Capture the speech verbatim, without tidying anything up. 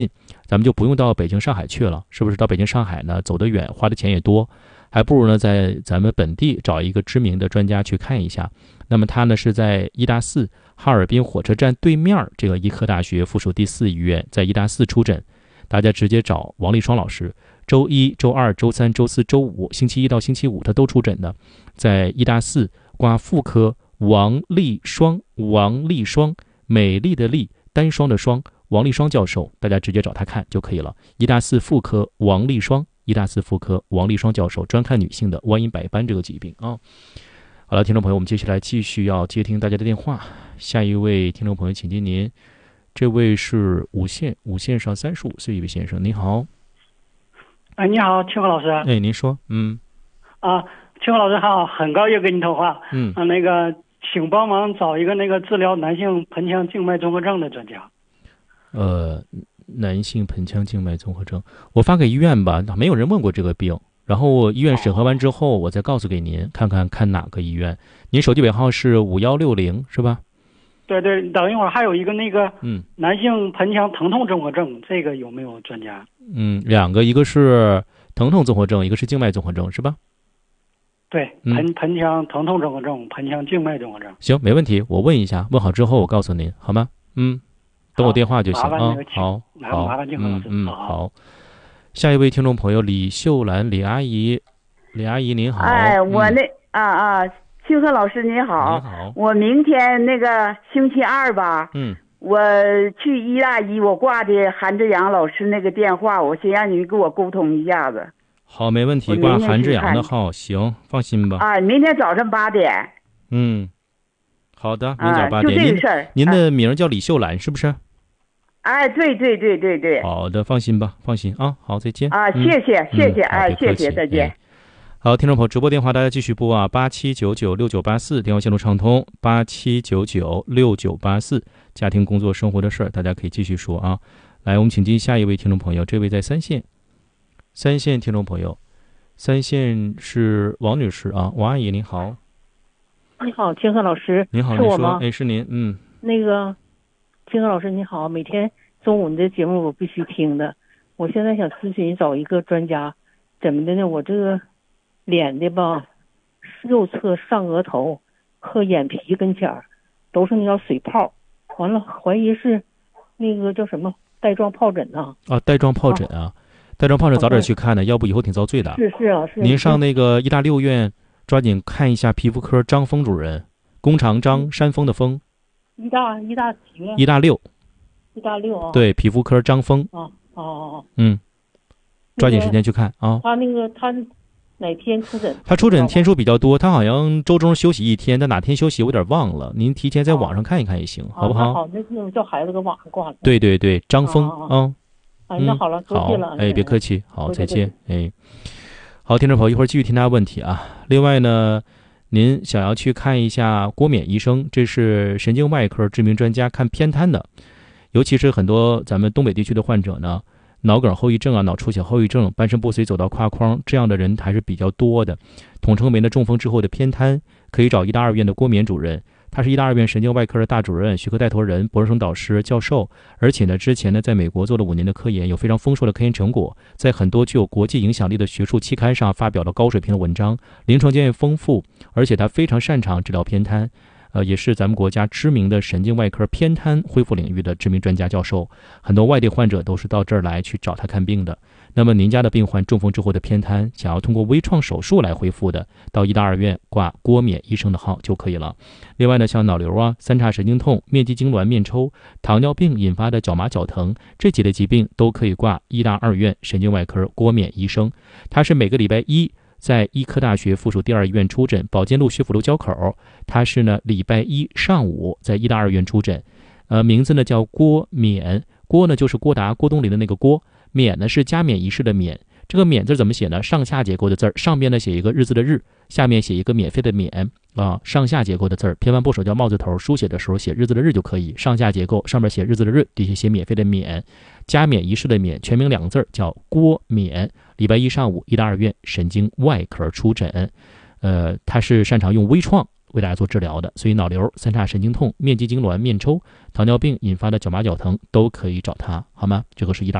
咱们就不用到北京、上海去了，是不是？到北京、上海呢，走得远，花的钱也多，还不如呢在咱们本地找一个知名的专家去看一下。那么他呢是在医大四哈尔滨火车站对面这个医科大学附属第四医院，在医大四出诊，大家直接找王立双老师。周一、周二、周三、周四、周五，星期一到星期五他都出诊的，在医大四挂妇科王立双，王立双，美丽的丽，单双的双，王立双教授，大家直接找他看就可以了。医大四妇科王立双，医大四妇科王立双教授，专看女性的弯阴百斑这个疾病啊。好了，听众朋友，我们接下来继续要接听大家的电话。下一位听众朋友，请接您，这位是五线五线上三十五岁一位先生，你好。 哎，你好，清河老师。 哎，您说，嗯， 啊，清河老师好，很高兴跟您通话。 嗯， 啊，那个，请帮忙找一个那个治疗男性盆腔静脉综合症的专家。 呃，男性盆腔静脉综合症，我发给医院吧，没有人问过这个病。然后医院审核完之后，我再告诉给您，看看看哪个医院。您手机尾号是五幺六零是吧？ 对对，等一会儿还有一个那个， 嗯， 男性盆腔疼痛综合症，这个有没有专家？ 嗯，两个，一个是疼痛综合症，一个是静脉综合症，是吧？ 对，盆盆腔疼痛综合症，盆腔静脉综合症。 行，没问题，我问一下，问好之后我告诉您，好吗？嗯，等我电话就行啊。好，好， 麻烦静河老师。 嗯，好。下一位听众朋友李秀兰，李阿姨，李阿姨您好。 哎，我那、嗯、啊啊，清河老师你好。 你好。 我明天那个星期二吧， 嗯， 我去医大医，我挂的韩志阳老师那个电话，我先让你给我沟通一下子。 好，没问题，挂韩志阳的号，行，放心吧。 啊，明天早上八点。 嗯，好的，明早八点。 啊、就这个事儿。 您您的名叫李秀兰是不是？ 哎，对对对对对。 好的，放心吧，放心啊。好，再见。 啊， 嗯、 谢谢谢谢， 嗯、 哎，谢谢，再见。 哎好，听众朋友，直播电话大家继续拨啊，八七九九六九八四，电话线路畅通，八七九九六九八四，家庭、工作、生活的事儿，大家可以继续说啊。来，我们请进下一位听众朋友，这位在三线，三线听众朋友，三线是王女士啊，王阿姨您好。 你好，清河老师。 您好， 是我吗？ 哎，是您，嗯。 那个，清河老师你好，每天中午你的节目我必须听的。我现在想咨询找一个专家，怎么的呢？我这个脸的吧，右侧上额头和眼皮跟前儿都是那叫水泡，完了怀疑是那个叫什么带状疱疹啊。 啊，带状疱疹啊，啊带状疱疹早点去看呢，要不以后挺遭罪的。 是是啊，是。 您上那个医大六院，抓紧看一下皮肤科张峰主任，弓长张，山峰的峰。 医大医大几个？ 医大六。 医大六啊。 对，皮肤科张峰。 哦哦哦。 嗯，抓紧时间去看啊。 他那个他。哪天出诊？ 他出诊天数比较多，他好像周中休息一天，但哪天休息我有点忘了。您提前在网上看一看也行， 哦、 好不好？ 好，那那叫孩子搁网上挂了。 对对对，张峰啊。哎，那好了，多谢了。 哎，别客气，好，再见。哎，好，听众朋友，一会儿继续听大家问题啊。另外呢，您想要去看一下郭冕医生，这是神经外科知名专家，看偏瘫的，尤其是很多咱们东北地区的患者呢。脑梗后遗症啊，脑出血后遗症，半身不遂走到胯框，这样的人还是比较多的。统称为呢中风之后的偏瘫，可以找医大二院的郭冕主任，他是医大二院神经外科的大主任、学科带头人、博士生导师、教授，而且呢之前呢在美国做了五年的科研，有非常丰硕的科研成果，在很多具有国际影响力的学术期刊上发表了高水平的文章，临床经验丰富，而且他非常擅长治疗偏瘫。呃，也是咱们国家知名的神经外科偏瘫恢复领域的知名专家教授，很多外地患者都是到这儿来去找他看病的。那么您家的病患中风之后的偏瘫，想要通过微创手术来恢复的，到医大二院挂郭冕医生的号就可以了。另外呢，像脑瘤啊、三叉神经痛、面肌痉挛、面抽、糖尿病引发的脚麻脚疼这几类疾病都可以挂医大二院神经外科郭冕医生。他是每个礼拜一在医科大学附属第二医院出诊，保健路学府路交口。他是呢礼拜一上午在医大二院出诊，呃，名字呢叫郭冕，郭呢就是郭达、郭冬临的那个郭，冕呢是加冕仪式的冕。这个冕字怎么写呢？上下结构的字儿，上边呢写一个日字的日，下面写一个免费的免啊，上下结构的字儿，偏弯部首叫帽字头，书写的时候写日字的日就可以，上下结构，上面写日字的日，底下写免费的免，加冕仪式的冕，全名两个字叫郭冕。礼拜一上午，医大二院神经外科出诊，呃，他是擅长用微创为大家做治疗的。所以脑瘤、三叉神经痛、面肌痉挛、面抽、糖尿病引发的脚麻脚疼都可以找他，好吗？这个是一大